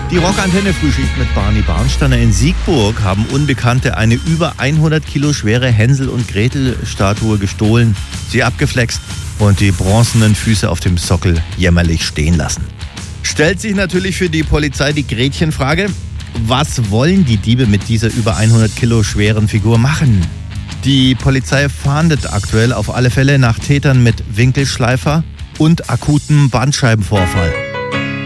Die Rockantenne Frühschicht mit Barney Barnsteiner. In Siegburg haben Unbekannte eine über 100 Kilo schwere Hänsel- und Gretel-Statue gestohlen, sie abgeflext und die bronzenen Füße auf dem Sockel jämmerlich stehen lassen. Stellt sich natürlich für die Polizei die Gretchenfrage: Was wollen die Diebe mit dieser über 100 Kilo schweren Figur machen? Die Polizei fahndet aktuell auf alle Fälle nach Tätern mit Winkelschleifer und akutem Bandscheibenvorfall.